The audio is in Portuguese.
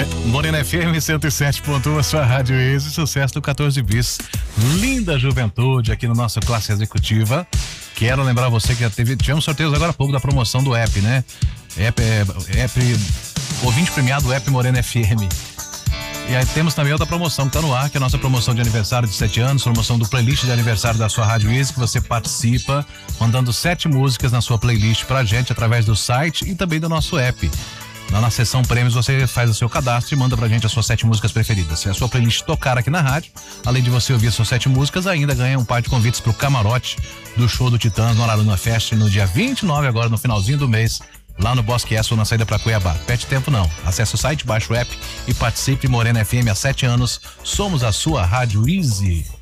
Morena FM 107.1, sua rádio Easy, sucesso do 14 bis. Linda juventude aqui no nosso Classe Executiva. Quero lembrar você que tivemos sorteios agora há pouco da promoção do app, né? App ouvinte premiado, app Morena FM. E aí temos também outra promoção que tá no ar, que é a nossa promoção de aniversário de 7 anos, promoção do playlist de aniversário da sua Rádio Easy, que você participa mandando 7 músicas na sua playlist pra gente através do site e também do nosso app. Na seção prêmios você faz o seu cadastro e manda pra gente as suas 7 músicas preferidas. Se a sua playlist tocar aqui na rádio, além de você ouvir as suas 7 músicas, ainda ganha um par de convites pro camarote do show do Titãs no Araruna Fest no dia 29, agora no finalzinho do mês, lá no Bosque Esso, na saída pra Cuiabá. Perde tempo não. Acesse o site, baixe o app e participe. Morena FM há 7 anos. Somos a sua Rádio Easy.